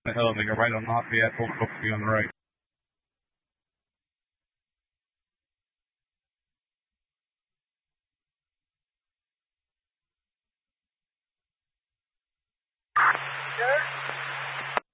The hill, they go right on Lafayette, hold Cooksey on the right. Sure.